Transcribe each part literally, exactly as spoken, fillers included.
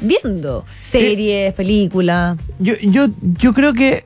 viendo series, películas. Yo, yo, yo creo que,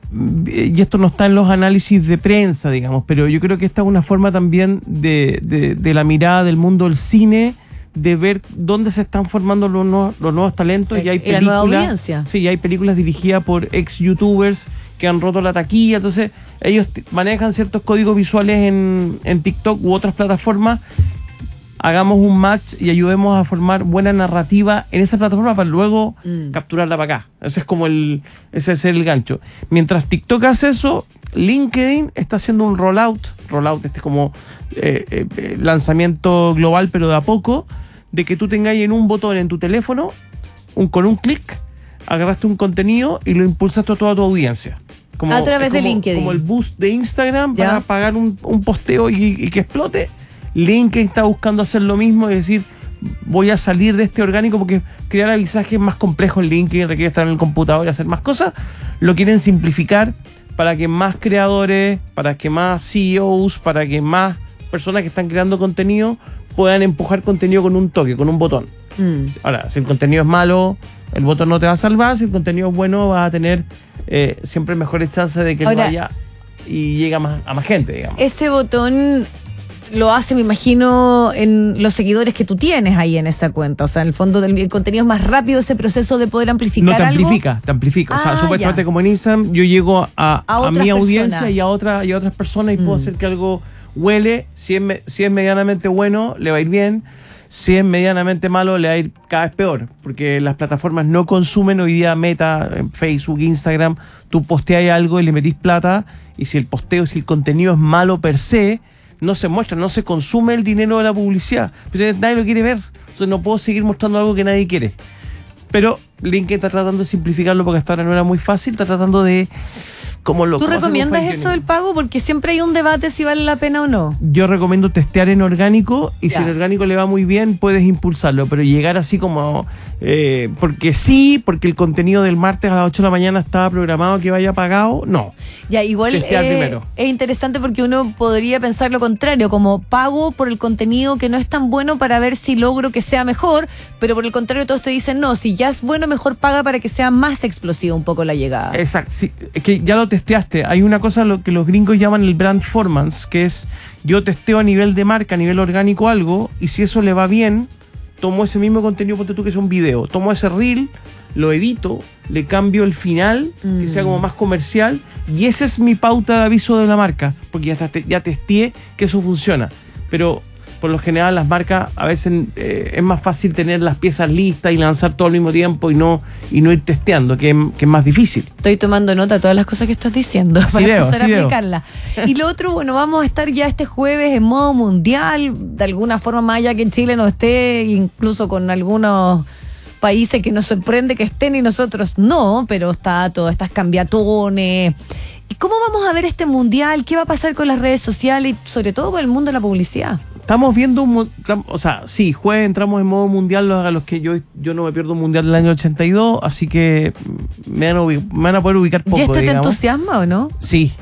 y esto no está en los análisis de prensa, digamos, pero yo creo que esta es una forma también de, de, de la mirada del mundo del cine, de ver dónde se están formando los nuevos, los nuevos talentos. Y, y hay y películas, la nueva audiencia. Sí, y hay películas dirigidas por ex youtubers que han roto la taquilla, entonces ellos t- manejan ciertos códigos visuales en, en TikTok u otras plataformas. Hagamos un match y ayudemos a formar buena narrativa en esa plataforma para luego mm. capturarla para acá. Ese es como el, ese es el gancho. Mientras TikTok hace eso, LinkedIn está haciendo un rollout, rollout este es como eh, eh, lanzamiento global, pero de a poco, de que tú tengáis en un botón en tu teléfono, un, con un clic, agarraste un contenido y lo impulsaste a toda tu audiencia. Como, a través como, de LinkedIn. Como el boost de Instagram ¿Ya? para pagar un, un posteo y, y que explote. LinkedIn está buscando hacer lo mismo, es decir, voy a salir de este orgánico porque crear avisajes es más complejo en LinkedIn, requiere estar en el computador y hacer más cosas. Lo quieren simplificar para que más creadores, para que más C E Os, para que más personas que están creando contenido puedan empujar contenido con un toque, con un botón. Mm. Ahora, si el contenido es malo, el botón no te va a salvar. Si el contenido es bueno, vas a tener eh, siempre mejores chances de que Ahora, él vaya y llegue a más, a más gente, digamos. Ese botón lo hace, me imagino, en los seguidores que tú tienes ahí en esa cuenta. O sea, en el fondo del el contenido es más rápido ese proceso de poder amplificar algo. No, te algo. amplifica, te amplifica. Ah, o sea, supuestamente ya. como en Instagram, yo llego a, a, a mi personas. audiencia y a, otra, y a otras personas y mm. puedo hacer que algo huele. Si es, me, si es medianamente bueno, le va a ir bien. Si es medianamente malo, le va a ir cada vez peor, porque las plataformas no consumen hoy día Meta, en Facebook, Instagram. Tú posteas algo y le metís plata, y si el posteo, si el contenido es malo per se, no se muestra, no se consume el dinero de la publicidad. Pues nadie lo quiere ver. Entonces no puedo seguir mostrando algo que nadie quiere. Pero LinkedIn está tratando de simplificarlo porque hasta ahora no era muy fácil, está tratando de... Como lo, ¿Tú recomiendas eso del pago? Porque siempre hay un debate si vale la pena o no. Yo recomiendo testear en orgánico y ya. Si el orgánico le va muy bien, puedes impulsarlo, pero llegar así como... Eh, porque sí, porque el contenido del martes a las ocho de la mañana estaba programado que vaya pagado, no. Ya, igual testear eh, primero. Es interesante porque uno podría pensar lo contrario, como pago por el contenido que no es tan bueno para ver si logro que sea mejor, pero por el contrario todos te dicen, no, si ya es bueno, mejor paga para que sea más explosivo un poco la llegada. Exacto, sí, es que ya lo testeaste. Hay una cosa lo que los gringos llaman el brand performance, que es yo testeo a nivel de marca, a nivel orgánico algo, y si eso le va bien, tomo ese mismo contenido, ponte tú que es un video, tomo ese reel, lo edito, le cambio el final, mm. que sea como más comercial, y esa es mi pauta de aviso de la marca, porque ya, te, ya testeé que eso funciona. Pero por lo general las marcas a veces eh, es más fácil tener las piezas listas y lanzar todo al mismo tiempo y no y no ir testeando, que, que es más difícil. Estoy tomando nota de todas las cosas que estás diciendo así para veo, empezar a veo. aplicarla. Y lo otro, bueno, vamos a estar ya este jueves en modo mundial, de alguna forma más allá que en Chile no esté, incluso con algunos países que nos sorprende que estén y nosotros no, pero está todas estas cambiatones. ¿Y cómo vamos a ver este mundial? ¿Qué va a pasar con las redes sociales y sobre todo con el mundo de la publicidad? Estamos viendo, un, o sea, sí, jueves entramos en modo mundial, a los que yo yo no me pierdo un mundial del año ochenta y dos, así que me van a, me van a poder ubicar poco, ¿Y este digamos. te entusiasma o no? Sí.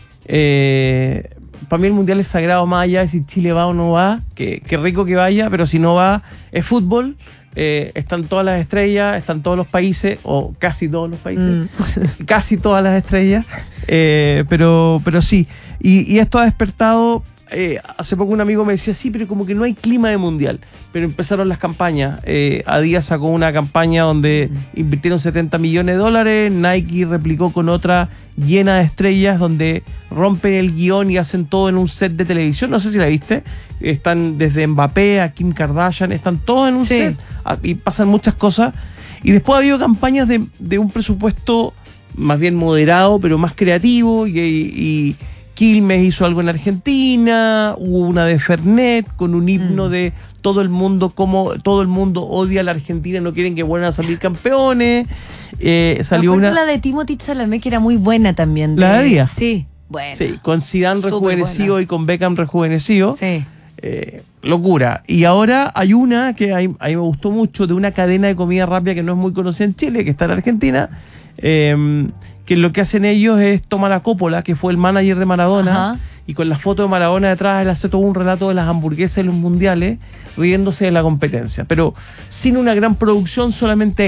Eh, para mí el mundial es sagrado, más allá de si Chile va o no va, que, que rico que vaya, pero si no va, es fútbol. Eh, están todas las estrellas, están todos los países, o casi todos los países, mm. casi todas las estrellas, eh, pero, pero sí. Y, y esto ha despertado... Eh, hace poco un amigo me decía, sí, pero como que no hay clima de mundial. Pero empezaron las campañas. Eh, Adidas sacó una campaña donde mm. invirtieron setenta millones de dólares. Nike replicó con otra llena de estrellas donde rompen el guión y hacen todo en un set de televisión. No sé si la viste. Están desde Mbappé a Kim Kardashian, están todos en un sí. set y pasan muchas cosas. Y después ha habido campañas de, de un presupuesto más bien moderado, pero más creativo y... y Quilmes hizo algo en Argentina, hubo una de Fernet con un himno mm. de todo el mundo, como todo el mundo odia a la Argentina, no quieren que vuelvan a salir campeones. Eh, salió una la de Timothy Chalamet que era muy buena también. De... La de Díaz. Sí, bueno. Sí, con Zidane rejuvenecido y con Beckham rejuvenecido. Sí. Eh, locura. Y ahora hay una que a mí, a mí me gustó mucho, de una cadena de comida rápida que no es muy conocida en Chile, que está en Argentina. Eh, que lo que hacen ellos es tomar a Coppola, que fue el manager de Maradona, Ajá. y con la foto de Maradona detrás él hace todo un relato de las hamburguesas en los mundiales, riéndose de la competencia, pero sin una gran producción, solamente él,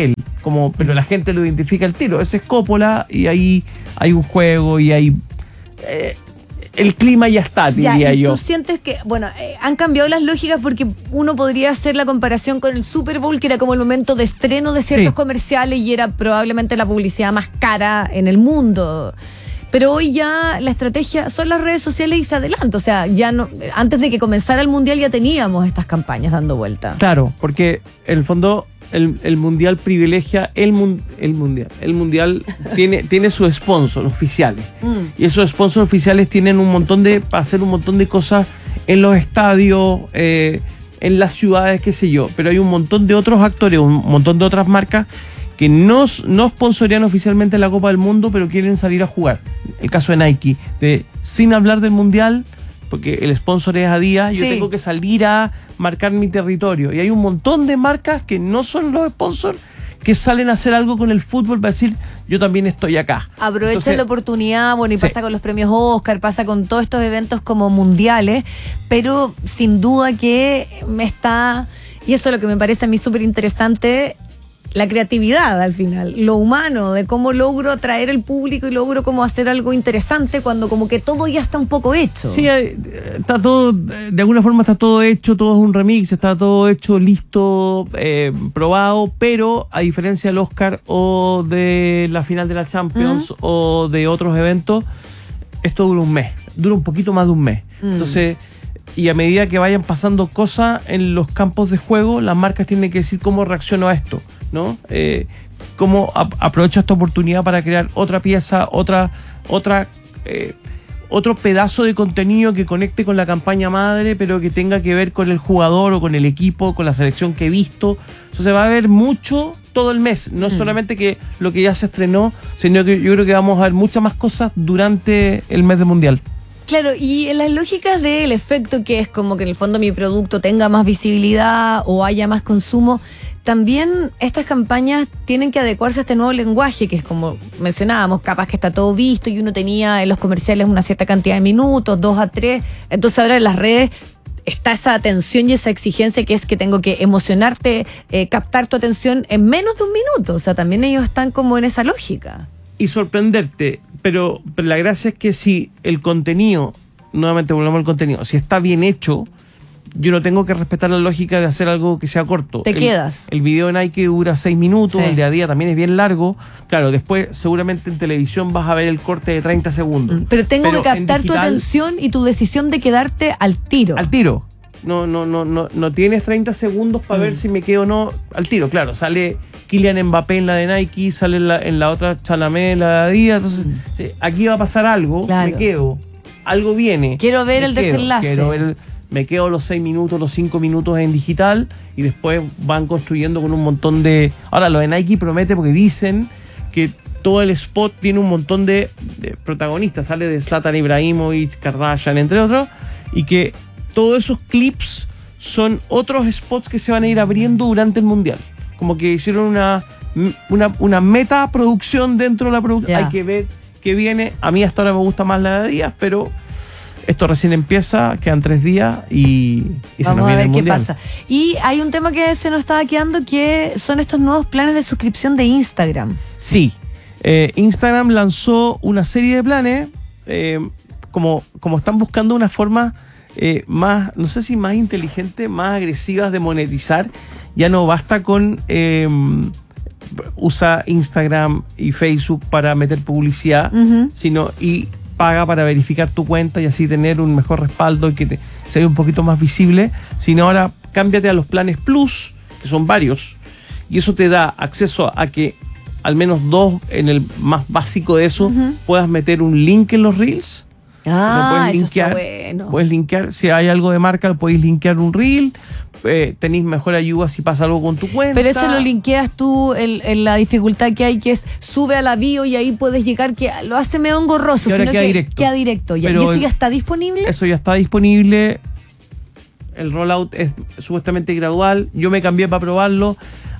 como, pero la gente lo identifica al tiro. Ese es Coppola y ahí hay un juego y hay... Eh, el clima ya está, diría ya, ¿y yo. ¿Tú sientes que, bueno, eh, han cambiado las lógicas porque uno podría hacer la comparación con el Super Bowl, que era como el momento de estreno de ciertos Sí. comerciales y era probablemente la publicidad más cara en el mundo? Pero hoy ya la estrategia son las redes sociales y se adelanta. O sea, ya no, antes de que comenzara el Mundial ya teníamos estas campañas dando vuelta. Claro, porque en el fondo el, el Mundial privilegia el, mun, el Mundial. El Mundial tiene, tiene sus sponsors oficiales. Mm. Y esos sponsors oficiales tienen un montón de, para hacer un montón de cosas en los estadios, eh, en las ciudades, qué sé yo. Pero hay un montón de otros actores, un montón de otras marcas que no, no sponsorean oficialmente la Copa del Mundo, pero quieren salir a jugar. El caso de Nike, de sin hablar del Mundial, porque el sponsor es Adidas, sí. Yo tengo que salir a marcar mi territorio. Y hay un montón de marcas que no son los sponsors, que salen a hacer algo con el fútbol para decir, yo también estoy acá. Aprovechen la oportunidad, bueno, y sí. Pasa con los premios Oscar, pasa con todos estos eventos como mundiales, pero sin duda que me está, y eso es lo que me parece a mí súper interesante, la creatividad al final, lo humano, de cómo logro atraer al público y logro cómo hacer algo interesante cuando como que todo ya está un poco hecho. Sí, está todo, de alguna forma está todo hecho, todo es un remix, está todo hecho, listo, eh, probado, pero a diferencia del Oscar o de la final de la Champions ¿Mm? O de otros eventos, esto dura un mes, dura un poquito más de un mes. Mm. Entonces, y a medida que vayan pasando cosas en los campos de juego, las marcas tienen que decir cómo reacciono a esto, ¿no? Eh, cómo a, aprovecho esta oportunidad para crear otra pieza, otra, otra, eh, otro pedazo de contenido que conecte con la campaña madre, pero que tenga que ver con el jugador o con el equipo, con la selección que he visto. Entonces va a haber mucho todo el mes, no mm. solamente que lo que ya se estrenó, sino que yo creo que vamos a ver muchas más cosas durante el mes del Mundial. Claro, y en las lógicas del efecto que es como que en el fondo mi producto tenga más visibilidad o haya más consumo, también estas campañas tienen que adecuarse a este nuevo lenguaje, que es como mencionábamos, capaz que está todo visto y uno tenía en los comerciales una cierta cantidad de minutos, dos a tres, entonces ahora en las redes está esa atención y esa exigencia que es que tengo que emocionarte, eh, captar tu atención en menos de un minuto, o sea, también ellos están como en esa lógica. Y sorprenderte, pero, pero la gracia es que si el contenido, nuevamente volvemos al contenido, si está bien hecho, yo no tengo que respetar la lógica de hacer algo que sea corto. Te el, quedas. El video de Nike dura seis minutos, sí. El de a día también es bien largo. Claro, después seguramente en televisión vas a ver el corte de treinta segundos. Pero tengo pero que captar digital, tu atención y tu decisión de quedarte al tiro. Al tiro. No, no, no, no, no tienes treinta segundos para mm. ver si me quedo o no al tiro. Claro, sale Kylian Mbappé en la de Nike, sale en la, en la otra Chalamet en la de Adidas. Entonces, mm. eh, aquí va a pasar algo, claro. Me quedo. Algo viene. Quiero ver el quedo, desenlace. Quiero ver el, me quedo los seis minutos, los cinco minutos en digital y después van construyendo con un montón de... Ahora, lo de Nike promete porque dicen que todo el spot tiene un montón de, de protagonistas. Sale de Zlatan Ibrahimovic, Kardashian, entre otros, y que todos esos clips son otros spots que se van a ir abriendo durante el Mundial. Como que hicieron una, una, una meta producción dentro de la producción. Yeah. Hay que ver qué viene. A mí hasta ahora me gusta más la de Díaz, pero esto recién empieza, quedan tres días y, y se nos viene el Mundial. Vamos a ver qué pasa. Y hay un tema que se nos estaba quedando, que son estos nuevos planes de suscripción de Instagram. Sí. Eh, Instagram lanzó una serie de planes, eh, como, como están buscando una forma... Eh, más, no sé si más inteligente, más agresivas de monetizar. Ya no basta con eh, usa Instagram y Facebook para meter publicidad, uh-huh. sino y paga para verificar tu cuenta y así tener un mejor respaldo y que te sea un poquito más visible. Sino ahora cámbiate a los planes Plus, que son varios, y eso te da acceso a que al menos dos, en el más básico de eso, uh-huh. puedas meter un link en los Reels. Ah, eso está bueno. Puedes linkear, si hay algo de marca, podéis linkear un reel, eh, tenéis mejor ayuda si pasa algo con tu cuenta. Pero eso lo linkeas tú en, en la dificultad que hay, que es sube a la bio y ahí puedes llegar, que lo hace medio engorroso, y ahora sino queda que directo. queda directo. ¿Y eso ya está disponible? Eso ya está disponible. El rollout es supuestamente gradual. Yo me cambié para probarlo.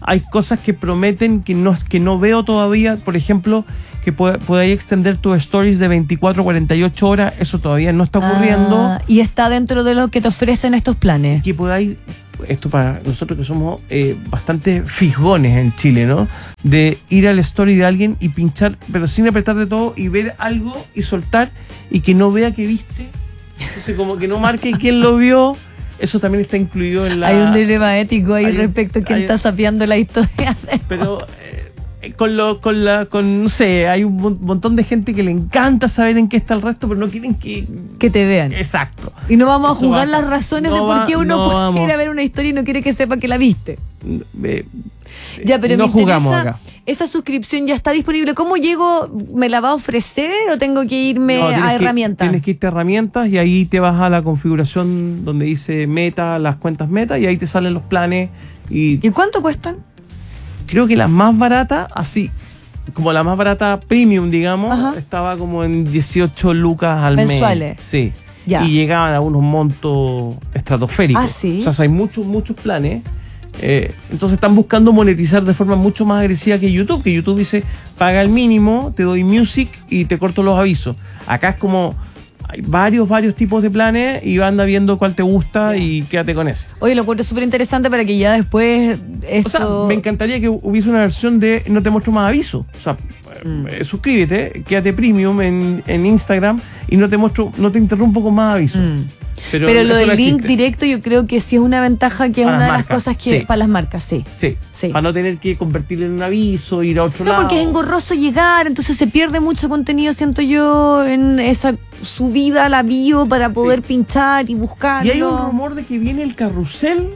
hay cosas que prometen que no, que no veo todavía. Por ejemplo, que pod- podáis extender tus stories de veinticuatro a cuarenta y ocho horas. Eso todavía no está ocurriendo. Ah, y está dentro de lo que te ofrecen estos planes. Que podáis, esto para nosotros que somos eh, bastante fisgones en Chile, ¿no? De ir al story de alguien y pinchar, pero sin apretar de todo, y ver algo y soltar, y que no vea que viste. Entonces, como que no marque quién lo vio. Eso también está incluido en la... Hay un dilema ético ahí hay- respecto a quién hay- está sapeando la historia. Pero eh, con lo, con la, con, no sé, hay un mon- montón de gente que le encanta saber en qué está el resto, pero no quieren que... Que te vean. Exacto. Y no vamos a Eso jugar va- las razones no de por va- qué uno no puede vamos. ir a ver una historia y no quiere que sepa que la viste. Eh, Ya, pero no me interesa, jugamos acá. esa suscripción ya está disponible. ¿Cómo llego? ¿Me la va a ofrecer o tengo que irme No, tienes a que- herramientas? Tienes que irte a herramientas y ahí te vas a la configuración donde dice meta, las cuentas meta, y ahí te salen los planes. Y ¿Y cuánto cuestan? creo que la más barata, así, como la más barata premium, digamos, Ajá. estaba como en dieciocho lucas al Mensuales. mes. Sí. Ya. Y llegaban a unos montos estratosféricos. Ah, ¿sí? O sea, hay muchos, muchos planes. Eh, entonces están buscando monetizar de forma mucho más agresiva que YouTube, que YouTube dice, paga el mínimo, te doy music y te corto los avisos. Acá es como, hay varios, varios tipos de planes y anda viendo cuál te gusta y quédate con ese. Oye, lo encuentro súper interesante para que ya después esto... O sea, me encantaría que hubiese una versión de no te muestro más avisos. O sea, Mm. eh, suscríbete, quédate premium en, en Instagram y no te muestro, no te interrumpo con más avisos. Mm. Pero, Pero lo eso del no link existe. directo yo creo que sí es una ventaja, que es Para una las de las marcas, cosas que... sí. Para las marcas, sí. Sí, Sí. para no tener que convertirlo en un aviso, ir a otro No, lado. porque es engorroso llegar, entonces se pierde mucho contenido, siento yo, en esa subida a la bio para poder Sí. pinchar y buscarlo. Y hay un rumor de que viene el carrusel,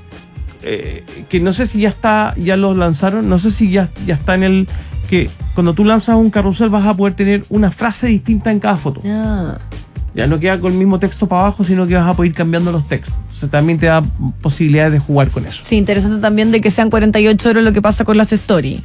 eh, que no sé si ya está, ya lo lanzaron, no sé si ya, ya está en el... que cuando tú lanzas un carrusel vas a poder tener una frase distinta en cada foto. Ah. Ya no queda con el mismo texto para abajo, sino que vas a poder ir cambiando los textos. O sea, también te da posibilidades de jugar con eso. Sí, interesante también de que sean cuarenta y ocho horas lo que pasa con las stories.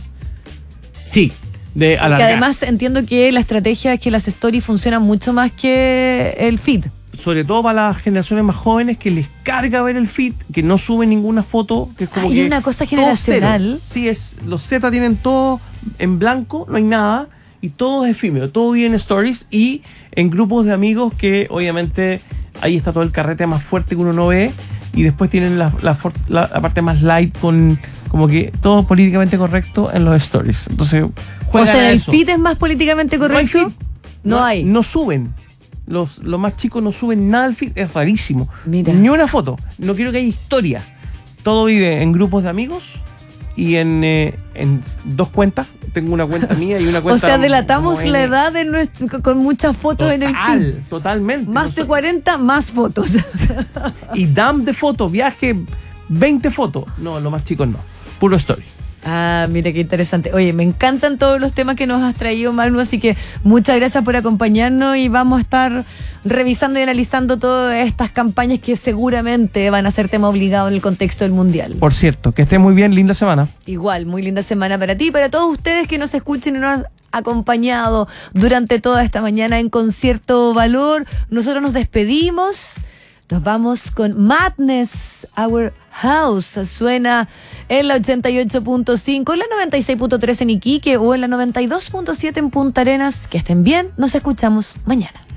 Sí, de Que alargar. además entiendo que la estrategia es que las stories funcionan mucho más que el feed. Sobre todo para las generaciones más jóvenes que les carga ver el feed, que no suben ninguna foto, que es como Ay, que es una cosa todo generacional. cero. Sí, es, los Z tienen todo en blanco, no hay nada, y todo es efímero, todo vive en stories y en grupos de amigos que obviamente ahí está todo el carrete más fuerte que uno no ve, y después tienen la, la, for- la- la parte más light con como que todo políticamente correcto en los stories. Entonces, O juegan sea, a el eso. feed es más políticamente No hay correcto. feed. No hay. No suben. Los, los más chicos no suben nada al feed. Es rarísimo. Mira. Ni una foto. No quiero que haya historia. Todo vive en grupos de amigos y en, eh, en dos cuentas. Tengo una cuenta mía y una O cuenta... sea, delatamos como la en- edad de nuestro, con muchas fotos en el Total, feed. totalmente. Más de Nosotros- cuarenta, más fotos. Y dam de fotos, viaje, veinte fotos. No, los más chicos no. Puro story. Ah, mira qué interesante. Oye, me encantan todos los temas que nos has traído, Manu, así que muchas gracias por acompañarnos y vamos a estar revisando y analizando todas estas campañas que seguramente van a ser tema obligado en el contexto del Mundial. Por cierto, que esté muy bien, linda semana. Igual, muy linda semana para ti y para todos ustedes que nos escuchen y nos han acompañado durante toda esta mañana en Concierto Valor. Nosotros nos despedimos. Nos vamos con Madness, Our House. Suena en la ochenta y ocho punto cinco, en la noventa y seis punto tres en Iquique o en la noventa y dos punto siete en Punta Arenas. Que estén bien, nos escuchamos mañana.